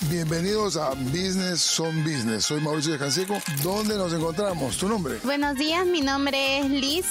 Bienvenidos a Business on Business. Soy Mauricio Descanseco. ¿Dónde nos encontramos? ¿Tu nombre? Buenos días, mi nombre es Liz.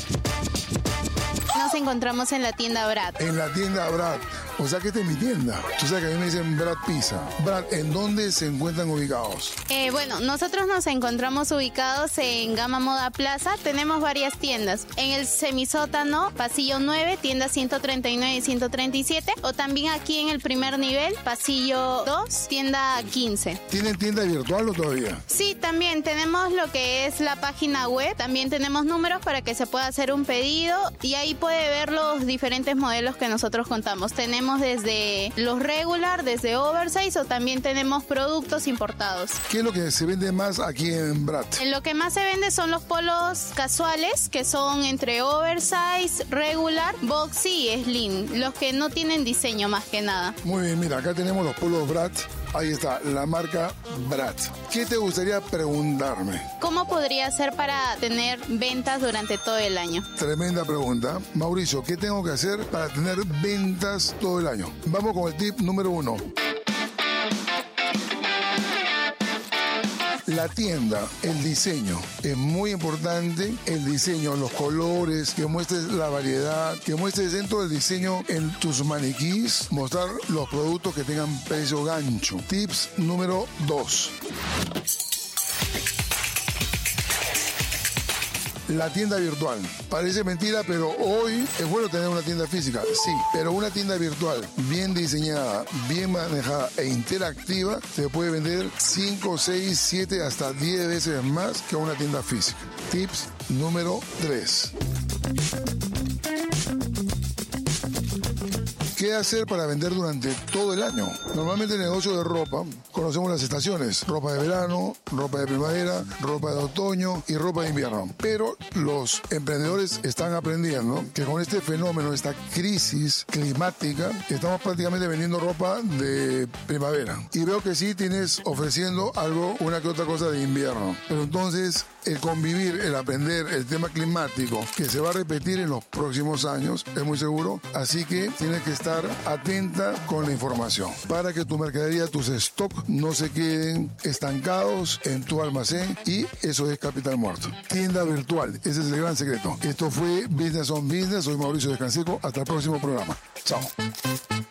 Nos encontramos en la tienda Brad. En la tienda Brad. O sea que esta es mi tienda. Tú sabes que a mí me dicen Brad Pizza. Brad, ¿en dónde se encuentran ubicados? Bueno, nosotros nos encontramos ubicados en Gama Moda Plaza. Tenemos varias tiendas. En el semisótano, pasillo 9, tienda 139 y 137. O también aquí en el primer nivel, pasillo 2, tienda 15. ¿Tienen tienda virtual o todavía? Sí, también tenemos lo que es la página web. También tenemos números para que se pueda hacer un pedido. Y ahí puede ver los diferentes modelos que nosotros contamos. Tenemos desde los regular, desde oversize o también tenemos productos importados. ¿Qué es lo que se vende más aquí en Brad? Lo que más se vende son los polos casuales, que son entre oversize, regular, boxy y slim, los que no tienen diseño más que nada. Muy bien, mira, acá tenemos los polos Brad. Ahí está, la marca Brad. ¿Qué te gustaría preguntarme? ¿Cómo podría ser para tener ventas durante todo el año? Tremenda pregunta. Mauricio, ¿qué tengo que hacer para tener ventas todo el año? Vamos con el tip número 1. La tienda, el diseño, es muy importante. El diseño, los colores, que muestres la variedad, que muestres dentro del diseño en tus maniquís, mostrar los productos que tengan precio gancho. Tips número 2. La tienda virtual. Parece mentira, pero hoy es bueno tener una tienda física, sí, pero una tienda virtual bien diseñada, bien manejada e interactiva te puede vender 5, 6, 7, hasta 10 veces más que una tienda física. Tips número 3. ¿Qué hacer para vender durante todo el año? Normalmente en el negocio de ropa conocemos las estaciones. Ropa de verano, ropa de primavera, ropa de otoño y ropa de invierno. Pero los emprendedores están aprendiendo que con este fenómeno, esta crisis climática, estamos prácticamente vendiendo ropa de primavera. Y veo que sí tienes ofreciendo algo, una que otra cosa de invierno. Pero entonces el convivir, el aprender el tema climático, que se va a repetir en los próximos años, es muy seguro. Así que tienes que estar atenta con la información para que tu mercadería, tus stock no se queden estancados en tu almacén, y eso es capital muerto. Tienda virtual, ese es el gran secreto. Esto fue Business on Business. Soy Mauricio Descanseco. Hasta el próximo programa. Chao.